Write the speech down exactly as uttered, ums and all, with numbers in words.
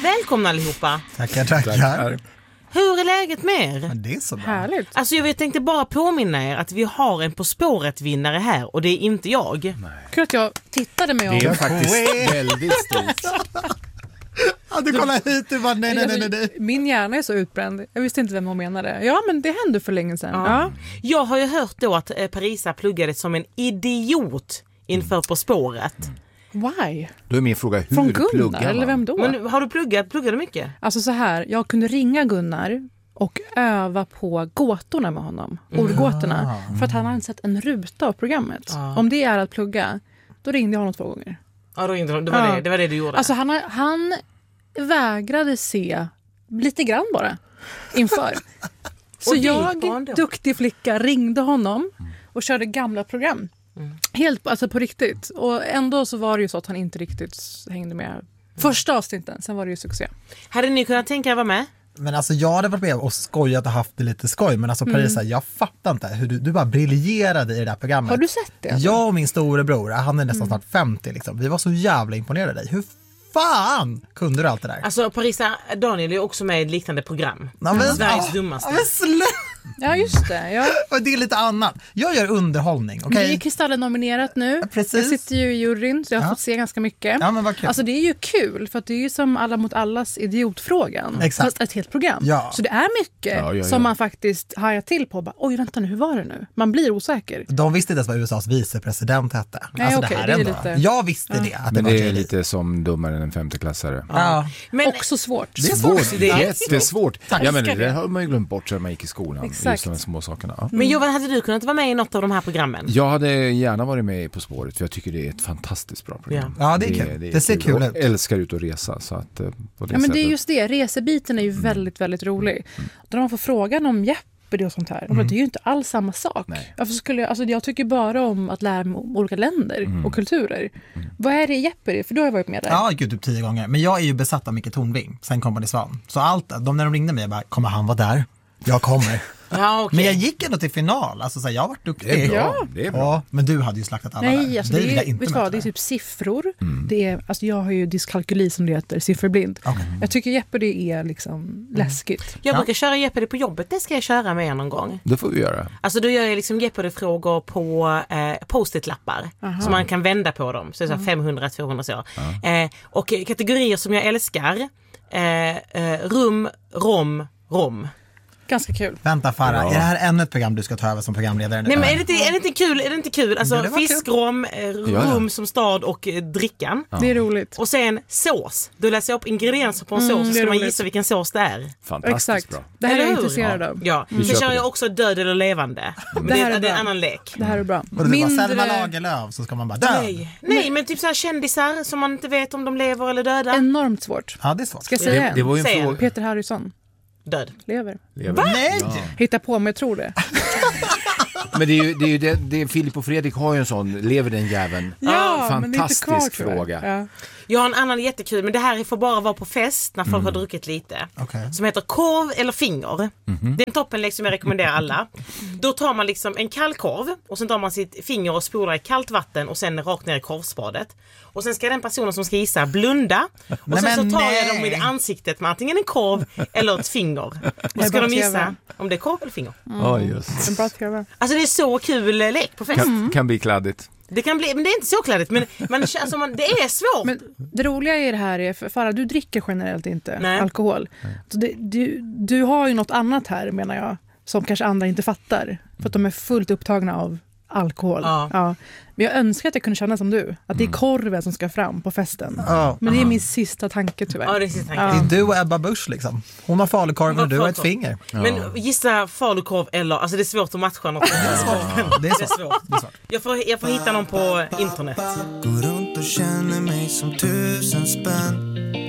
Välkomna allihopa. Tackar, tackar. Hur är läget med er? Men det är så bra. Härligt. Alltså jag tänkte bara påminna er att vi har en På spåret-vinnare här och det är inte jag. Nej. Kul att jag tittade mig om. Det är faktiskt väldigt stort. Ja, du kollar hit, du bara nej, nej, nej, nej, nej. Min hjärna är så utbränd. Jag visste inte vem hon menade. Ja, men det hände för länge sedan. Ja. Ja. Jag har ju hört då att eh, Parisa pluggade som en idiot inför På spåret. Why? Då är min fråga, hur Från Gunnar, pluggar man? eller vem då? Men har du pluggat? Pluggar du mycket? Alltså så här, jag kunde ringa Gunnar och öva på gåtorna med honom. Ordgåtorna. För att han hade sett en ruta av programmet. Mm. Om det är att plugga, då ringde jag honom två gånger. Ja, då inte, det, var Ja. det, det var det du gjorde. Alltså han, han vägrade se lite grann bara inför. Så Och det gick jag, bra ändå. duktig flicka, ringde honom och körde gamla program. Mm. Helt alltså på riktigt. Och ändå så var det ju så att han inte riktigt hängde med. Första avsnitten, sen var det ju succé. Hade ni kunnat tänka er vara med? Men alltså jag hade varit med och skojat och haft det lite skoj. Men alltså Parisa, jag fattar inte hur du, du bara briljerade i det där programmet. Har du sett det? Alltså? Jag och min storebror, han är nästan snart femtio liksom. Vi var så jävla imponerade av dig. Hur fan kunde du allt det där? Alltså Parisa, Daniel är också med i ett liknande program. Ja, men- Sveriges ja, dummaste. Ja, men sluta! Ja, just det. Ja. Det är lite annat. Jag gör underhållning, okej? Det är Kristallen nominerat nu. Ja, precis. Jag sitter ju i juryn så jag har Ja. fått se ganska mycket. Ja, men vad kul. Alltså det är ju kul för att det är ju som Alla mot allas idiotfrågan. Exakt. Fast ett helt program. Ja. Så det är mycket Ja, ja, ja. som man faktiskt hajar till på. Bara, oj, vänta nu, hur var det nu? Man blir osäker. De visste inte ens vad U S A:s vicepresident hette. Nej, alltså okej, det här det är ändå. lite- Jag visste det. Att Men var det är tydligt. lite som dummare än en femteklassare. Ja. Men Också svårt. Det är svårt. Svårt, det är jättesvårt. Tack. Ja, men det har man ju glömt bort sedan man gick i skolan. Exakt. Just de här små sakerna. Ja. Men Johan, hade du kunnat vara med i något av de här programmen? Jag hade gärna varit med På spåret för jag tycker det är ett fantastiskt bra program. Ja, det är kul. Det ser kul Och ut. älskar ut att resa. Så att, eh, på det Ja, men det är sättet- just det. Resebiten är ju väldigt, väldigt rolig. När man får frågan om Jeopardy och sånt här, mm. det är ju inte alls samma sak. Nej. Varför skulle jag, alltså jag tycker bara om att lära mig om olika länder och kulturer. Vad är det i Jeopardy? För du har ju varit med där. Ja, gud, typ tio gånger. Men jag är ju besatt av Micke Tornving, sen Kompani Svan. Så allt, de när de ringde mig, jag bara, kommer han vara där? Jag kommer. Ja, okej. Men jag gick ändå till final, alltså så här, jag har varit duktig. Det är bra. Ja. Det är bra. Ja, men du hade ju slaktat alla Nej, där. alltså Dig det, vill jag är, inte vet du vad, möta det är där. typ siffror. Det är, alltså jag har ju dyskalkyli som det heter, sifferblind. Okej. Jag tycker Jeopardy är liksom läskigt. Jag Ja. brukar köra Jeopardy på jobbet, det ska jag köra med er någon gång. Det får vi göra. Alltså då gör jag liksom Jeopardy-frågor på eh, post-it-lappar. Så man kan vända på dem. Så det är så femhundra tvåhundra så. Eh, och kategorier som jag älskar. Eh, eh, rum, rom, rom. Ganska kul. Vänta Farah, Ja. är det här ännu ett program du ska ta över som programledare nu? Nej men är det inte, är det inte kul? Är det inte kul? Alltså Jo, det var kul. fiskrom, eh, rum Ja, ja. som stad och eh, drickan. Det är roligt. Och sen sås. Du läser upp ingredienser på en sås Mm, så det ska är man roligt. gissa vilken sås det är. Fantastiskt Exakt. bra. Det här är Eller jag hur? intresserad av. Ja, Vi sen köper kör jag det. också död eller levande. Men Det det, här är är, det är bra. en annan lek. Det här är bra. Och du bara, Selma Lagerlöf, så ska man bara dö. Nej. Nej, men typ så här kändisar som man inte vet om de lever eller döda. Enormt svårt. Ja, det är svårt. Ska jag säga Det, en? det var ju en Säg en. fråga. Peter Harrison Död. lever. Nej! Ja. Hitta på, men jag tror det. Men det är ju det, är ju det, det är Filip och Fredrik har ju en sån, lever den jäveln? Ja, men det är inte Fantastisk kvar, tror jag. fråga. Ja. Jag har en annan jättekul, men det här får bara vara på fest när folk har druckit lite. Okej. Som heter korv eller finger. Det är en toppenlek som jag rekommenderar alla. Då tar man liksom en kall korv och sen tar man sitt finger och spolar i kallt vatten och sen rakt ner i korvspadet. Och sen ska den personen som ska gissa blunda. Och Nej, sen så men tar jag nej. dem i ansiktet med antingen en korv eller ett finger. Och Jag ska bara de gissa trevlig. om det är korv eller finger. Ja, just. En bra tv. Alltså det är så kul lek på fest. Kan, kan bli kladdigt. Det kan bli, men det är inte så kladdigt. Men man, alltså man, det är svårt. Men det roliga i det här är, för Farah, du dricker generellt inte Nej. alkohol. Så det, du, du har ju något annat här, menar jag, som kanske andra inte fattar. För att de är fullt upptagna av alkohol. Ja. Ja. Men jag önskar att jag kunde känna som du. Att det är korven som ska fram på festen. Ja. Men det är min sista tanke tyvärr. Ja, det är sista Ja. tanken. Det är du och Ebba Busch liksom. Hon har falukorven och du har ett finger. Men gissa falukorv eller, alltså det är svårt att matcha något. Det är svårt. Det är svårt. Det är svårt. Jag får, jag får hitta någon på internet. Går runt och känner mig som tusen spänn.